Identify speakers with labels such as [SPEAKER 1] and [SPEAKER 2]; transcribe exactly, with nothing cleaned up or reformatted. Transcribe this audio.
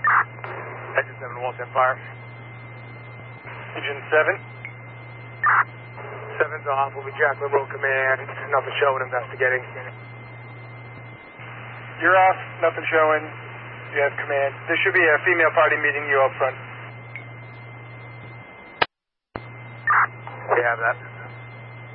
[SPEAKER 1] Engine seven, Walton Fire. Engine seven. seven's off, will be Jacqueline Road Command. Nothing showing, investigating. You're off, nothing showing. You have command. There should be a female party meeting you up front. We have that.